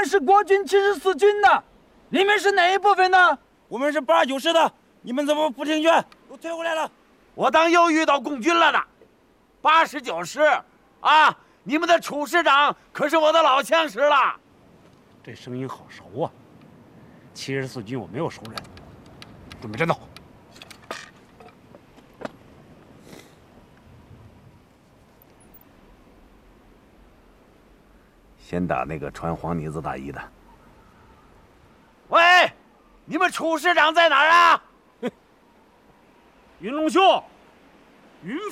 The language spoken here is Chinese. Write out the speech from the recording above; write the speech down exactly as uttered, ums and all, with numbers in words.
是国军七十四军的，你们是哪一部分呢？ 我们是八十九师的，你们怎么不听劝，都退回来了？ 我当又遇到共军了呢。八十九师，啊，你们的楚师长可是我的老相识了。 这声音好熟啊！七十四军我没有熟人，准备战斗。 先打那个穿黄呢子大衣的。喂，你们楚师长在哪儿啊？ 云龙兄，云